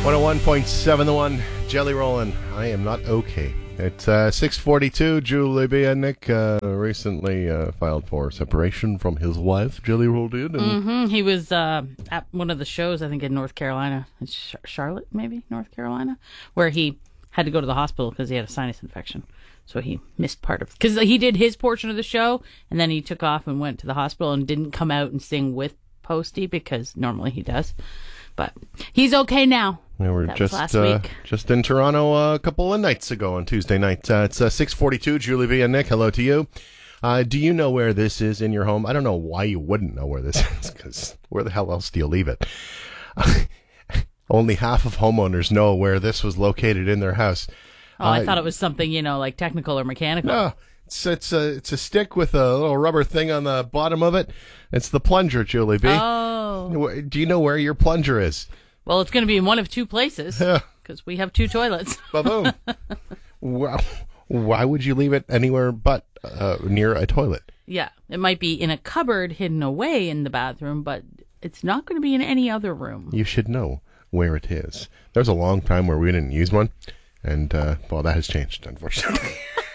101.7 The One, Jelly Rollin'. I am not okay. It's 6:42. Julie B. and Nick recently filed for separation from his wife, Jelly Roll did. And He was at one of the shows, I think, in North Carolina. It's Charlotte, maybe, North Carolina, where he had to go to the hospital because he had a sinus infection. So he missed part of, because he did his portion of the show, and then he took off and went to the hospital and didn't come out and sing with Posty, because normally he does. But he's okay now. We were That was just last week. just in Toronto a couple of nights ago on Tuesday night. It's 6:42. Julie B. and Nick, hello to you. Do you know where this is in your home? I don't know why you wouldn't know where this is, because where the hell else do you leave it? Only half of homeowners know where this was located in their house. Oh, I thought it was something, like technical or mechanical. No, it's a stick with a little rubber thing on the bottom of it. It's the plunger, Julie B. Oh. Do you know where your plunger is? Well, it's going to be in one of two places, because we have two toilets. Ba-boom. Well, why would you leave it anywhere but near a toilet? Yeah, it might be in a cupboard hidden away in the bathroom, but it's not going to be in any other room. You should know where it is. There's a long time where we didn't use one, and well, that has changed, unfortunately.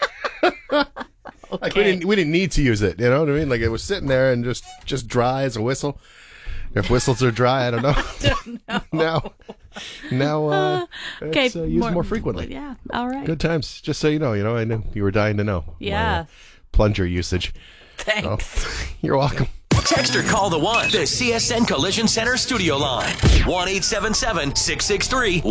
Like we didn't need to use it. You know what I mean? Like it was sitting there and just dry as a whistle. If whistles are dry, I don't know. Now it's used more frequently. Yeah, all right. Good times. Just so you know, I knew you were dying to know. Yeah. My, plunger usage. Thanks. Oh, you're welcome. Text or call the One, the CSN Collision Center studio line. 1-877-663-1017.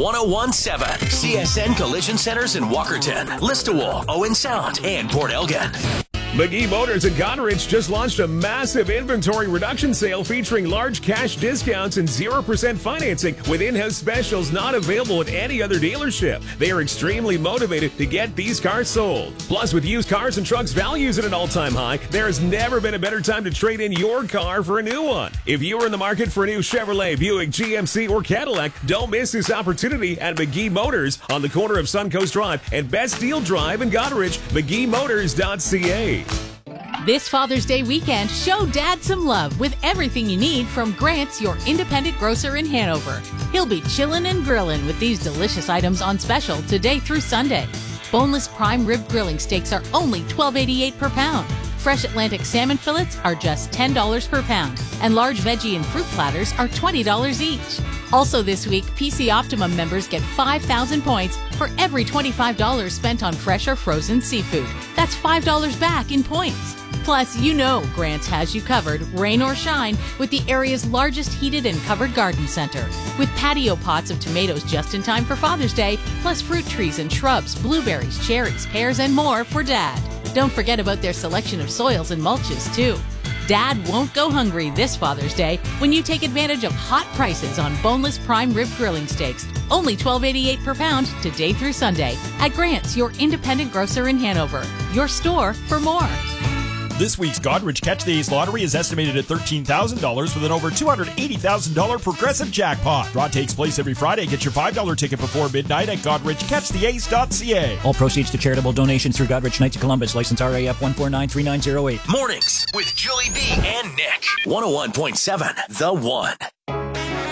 CSN Collision Centers in Walkerton, Listowel, Owen Sound, and Port Elgin. McGee Motors in Goderich just launched a massive inventory reduction sale featuring large cash discounts and 0% financing with in-house specials not available at any other dealership. They are extremely motivated to get these cars sold. Plus, with used cars and trucks values at an all-time high, there has never been a better time to trade in your car for a new one. If you are in the market for a new Chevrolet, Buick, GMC, or Cadillac, don't miss this opportunity at McGee Motors on the corner of Suncoast Drive and Best Deal Drive in Goderich, McGeeMotors.ca. This Father's Day weekend, show Dad some love with everything you need from Grant's, your independent grocer in Hanover. He'll be chillin' and grillin' with these delicious items on special today through Sunday. Boneless prime rib grilling steaks are only $12.88 per pound. Fresh Atlantic salmon fillets are just $10 per pound. And large veggie and fruit platters are $20 each. Also this week, PC Optimum members get 5,000 points for every $25 spent on fresh or frozen seafood. That's $5 back in points. Plus, Grant's has you covered, rain or shine, with the area's largest heated and covered garden center. With patio pots of tomatoes just in time for Father's Day, plus fruit trees and shrubs, blueberries, cherries, pears, and more for Dad. Don't forget about their selection of soils and mulches, too. Dad won't go hungry this Father's Day when you take advantage of hot prices on boneless prime rib grilling steaks. Only $12.88 per pound today through Sunday at Grant's, your independent grocer in Hanover. Your store for more. This week's Goderich Catch the Ace lottery is estimated at $13,000 with an over $280,000 progressive jackpot. Draw takes place every Friday. Get your $5 ticket before midnight at GoderichCatchTheAce.ca. All proceeds to charitable donations through Goderich Knights of Columbus, license RAF 1493908. Mornings with Julie B. and Nick. 101.7 The One.